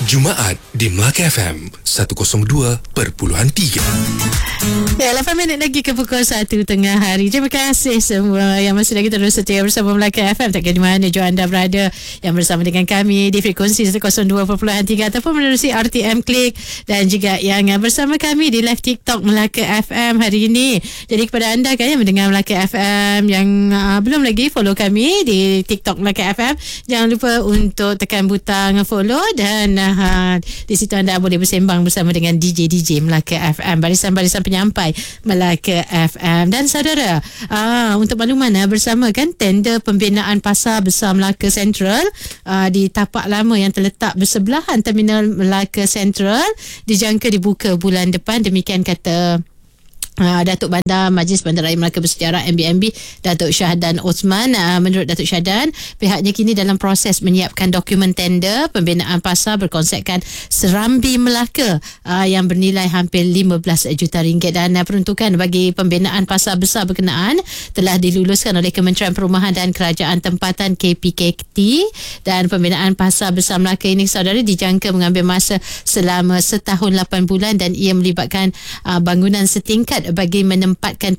Jumaat di Melaka FM 102.3. Ya, 8 minit lagi ke pukul 1 tengah hari. Terima kasih semua yang masih lagi terus setia bersama Melaka FM. Tak kira di mana jua anda berada, yang bersama dengan kami di frekuensi 102.3 ataupun menerusi RTM Klik, dan juga yang bersama kami di live TikTok Melaka FM hari ini. Jadi kepada anda kan yang mendengar Melaka FM, yang belum lagi follow kami di TikTok Melaka FM, jangan lupa untuk tekan butang follow, dan di situ anda boleh bersembang bersama dengan DJ Melaka FM, barisan-barisan penyampai Melaka FM. Dan saudara, untuk makluman bersama kan, tender pembinaan Pasar Besar Melaka Central di tapak lama yang terletak bersebelahan Terminal Melaka Central dijangka dibuka bulan depan. Demikian kata Datuk Bandar Majlis Bandaraya Melaka Bersejarah MBMB, Datuk Syahdan Osman. Menurut Datuk Syahdan, pihaknya kini dalam proses menyiapkan dokumen tender pembinaan pasar berkonsepkan Serambi Melaka yang bernilai hampir 15 juta ringgit, dan peruntukan bagi pembinaan pasar besar berkenaan telah diluluskan oleh Kementerian Perumahan dan Kerajaan Tempatan KPKT. Dan pembinaan pasar besar Melaka ini, saudara, dijangka mengambil masa selama setahun 8 bulan, dan ia melibatkan bangunan setingkat bagi menempatkan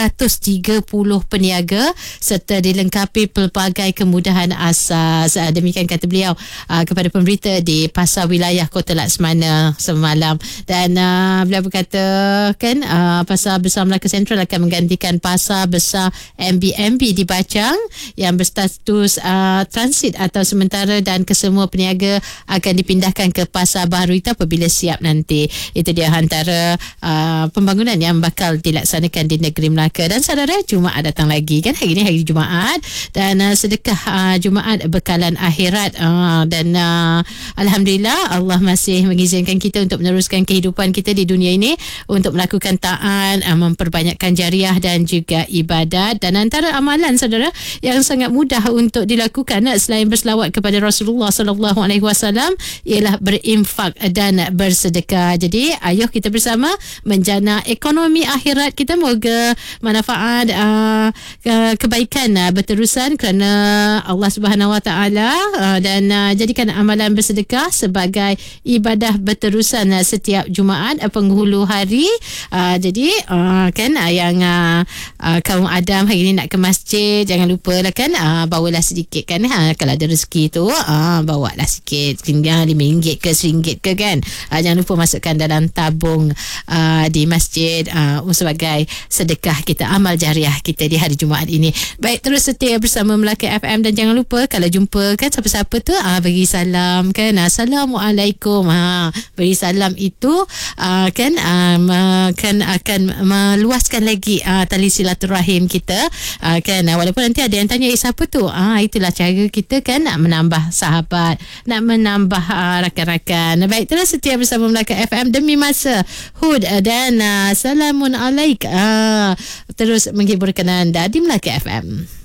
330 peniaga serta dilengkapi pelbagai kemudahan asas. Demikian kata beliau kepada pemberita di Pasar Wilayah Kota Laksmana semalam. Dan beliau berkata kan, Pasar Besar Melaka Central akan menggantikan Pasar Besar MBMB di Bacang yang berstatus transit atau sementara, dan kesemua peniaga akan dipindahkan ke Pasar Baru itu apabila siap nanti. Itu dia antara pembangunan yang bakal dilaksanakan di negeri Melaka. Dan saudara, Jumaat datang lagi kan, hari ni hari Jumaat, dan sedekah Jumaat bekalan akhirat. Dan alhamdulillah, Allah masih mengizinkan kita untuk meneruskan kehidupan kita di dunia ini untuk melakukan taat, memperbanyakkan jariah dan juga ibadat. Dan antara amalan saudara yang sangat mudah untuk dilakukan selain berselawat kepada Rasulullah sallallahu alaihi wasallam ialah berinfak dan bersedekah. Jadi ayuh kita bersama menjana ekonomi akhirat kita. Moga manfaat kebaikan berterusan kerana Allah Subhanahu Wa Taala, dan jadikan amalan bersedekah sebagai ibadah berterusan setiap Jumaat penghulu hari. Jadi kan yang kaum Adam hari ni nak ke masjid, jangan lupa lah kan, bawalah sedikit kan, kalau ada rezeki tu bawalah sikit, RM5 ke RM1 ke kan, jangan lupa masukkan dalam tabung di masjid sebagai sedekah kita, amal jariah kita di hari Jumaat ini. Baik, terus setia bersama Melaka FM, dan jangan lupa kalau jumpa kan siapa-siapa tu bagi salam kan, Assalamualaikum. Beri salam itu kan akan meluaskan lagi tali silaturahim kita kan, walaupun nanti ada yang tanya siapa tu, itulah cara kita kan nak menambah sahabat, nak menambah rakan-rakan. Baik, terus setia bersama Melaka FM demi masa Hud dan Assalamualaikum terus menghiburkan anda di Melaka FM.